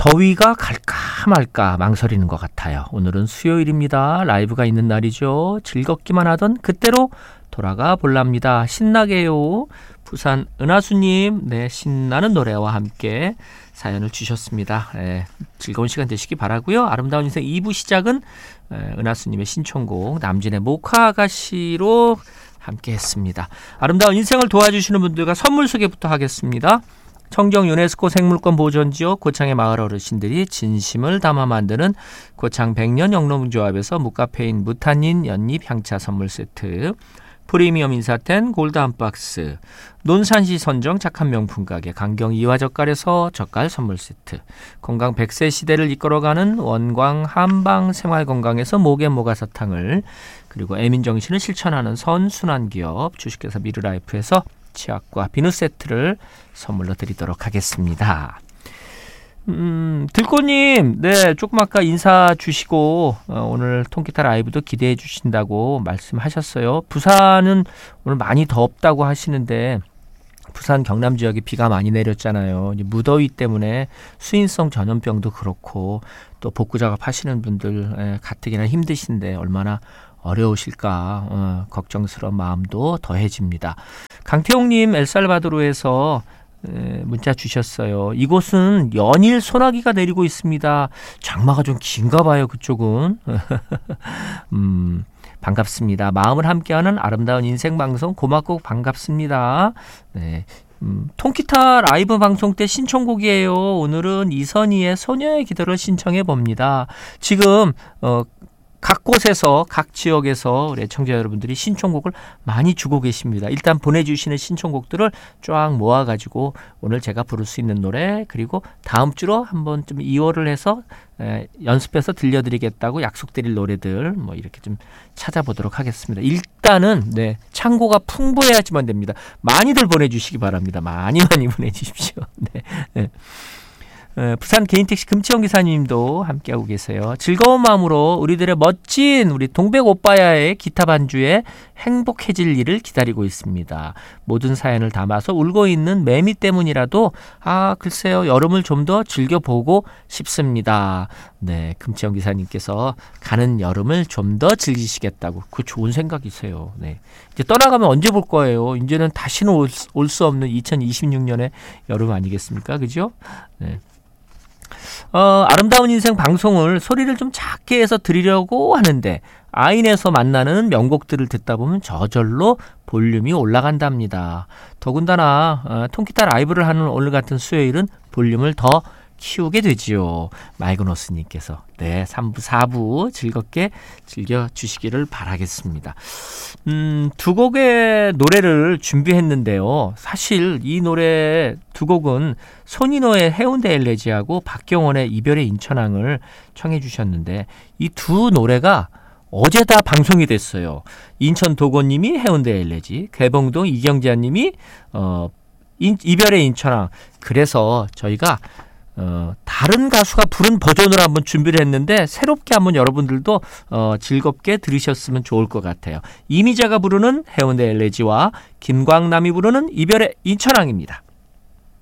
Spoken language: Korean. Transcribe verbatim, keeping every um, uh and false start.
더위가 갈까 말까 망설이는 것 같아요. 오늘은 수요일입니다. 라이브가 있는 날이죠. 즐겁기만 하던 그때로 돌아가 볼랍니다. 신나게요. 부산 은하수님, 네, 신나는 노래와 함께 사연을 주셨습니다. 예, 즐거운 시간 되시기 바라고요. 아름다운 인생 이 부 시작은 예, 은하수님의 신청곡 남진의 모카 아가씨로 함께 했습니다. 아름다운 인생을 도와주시는 분들과 선물 소개부터 하겠습니다. 청정 유네스코 생물권 보존지역 고창의 마을 어르신들이 진심을 담아 만드는 고창 백년 영농조합에서 무카페인 무타닌 연잎 향차 선물 세트, 프리미엄 인사텐 골드 한 박스, 논산시 선정 착한 명품 가게 강경 이화젓갈에서 젓갈 선물 세트, 건강 백 세 시대를 이끌어가는 원광 한방 생활건강에서 목에 모가사탕을, 그리고 애민정신을 실천하는 선순환기업 주식회사 미르라이프에서 치약과 비누 세트를 선물로 드리도록 하겠습니다. 음, 들꽃님, 네, 조금 아까 인사 주시고 어, 오늘 통기타 라이브도 기대해 주신다고 말씀하셨어요. 부산은 오늘 많이 덥다고 하시는데 부산 경남 지역에 비가 많이 내렸잖아요. 무더위 때문에 수인성 전염병도 그렇고 또 복구 작업하시는 분들 에, 가뜩이나 힘드신데 얼마나 어려우실까 어, 걱정스러운 마음도 더해집니다. 강태용님, 엘살바도르에서 에, 문자 주셨어요. 이곳은 연일 소나기가 내리고 있습니다. 장마가 좀 긴가 봐요, 그쪽은. 음, 반갑습니다. 마음을 함께하는 아름다운 인생 방송 고맙고 반갑습니다. 네. 음, 통기타 라이브 방송 때 신청곡이에요. 오늘은 이선희의 소녀의 기도를 신청해 봅니다. 지금 어, 각 곳에서 각 지역에서 우리 청자 여러분들이 신청곡을 많이 주고 계십니다. 일단 보내주시는 신청곡들을 쫙 모아가지고 오늘 제가 부를 수 있는 노래, 그리고 다음 주로 한번 좀 이월을 해서 에, 연습해서 들려드리겠다고 약속드릴 노래들 뭐 이렇게 좀 찾아보도록 하겠습니다. 일단은 네, 창고가 풍부해야지만 됩니다. 많이들 보내주시기 바랍니다. 많이 많이 보내주십시오. 네. 네. 에, 부산 개인택시 금치영 기사님도 함께하고 계세요. 즐거운 마음으로 우리들의 멋진 우리 동백 오빠야의 기타 반주에 행복해질 일을 기다리고 있습니다. 모든 사연을 담아서 울고 있는 매미 때문이라도 아 글쎄요 여름을 좀 더 즐겨보고 싶습니다. 네, 금치영 기사님께서 가는 여름을 좀 더 즐기시겠다고, 그 좋은 생각이세요. 네, 이제 떠나가면 언제 볼 거예요? 이제는 다시는 올 수 없는 이천이십육 년의 여름 아니겠습니까? 그죠? 네. 어, 아름다운 인생 방송을 소리를 좀 작게 해서 드리려고 하는데 아인에서 만나는 명곡들을 듣다 보면 저절로 볼륨이 올라간답니다. 더군다나 어, 통기타 라이브를 하는 오늘 같은 수요일은 볼륨을 더 키우게 되지요. 마이그노스님께서 네, 삼 부, 사 부 즐겁게 즐겨주시기를 바라겠습니다. 음, 두 곡의 노래를 준비했는데요. 사실 이 노래 두 곡은 손인호의 해운대 엘레지하고 박경원의 이별의 인천항을 청해 주셨는데 이 두 노래가 어제 다 방송이 됐어요. 인천 도건님이 해운대 엘레지, 개봉동 이경재님이 어, 인, 이별의 인천항. 그래서 저희가 어, 다른 가수가 부른 버전으로 한번 준비를 했는데 새롭게 한번 여러분들도 어, 즐겁게 들으셨으면 좋을 것 같아요. 이미자가 부르는 해운대 엘레지와 김광남이 부르는 이별의 인천항입니다.